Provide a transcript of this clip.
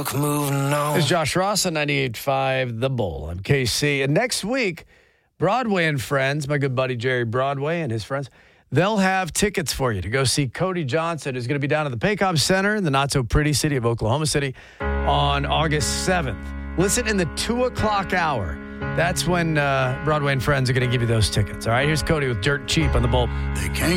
fuck moving on. It's Josh Ross on 98.5 The Bull. I'm KC. And next week, Broadway and Friends, my good buddy Jerry Broadway and his friends, they'll have tickets for you to go see Cody Johnson, who's going to be down at the Paycom Center in the not-so-pretty city of Oklahoma City on August 7th. Listen in the 2 o'clock hour. That's when Broadway and Friends are going to give you those tickets. All right, here's Cody with Dirt Cheap on The Bull. They can't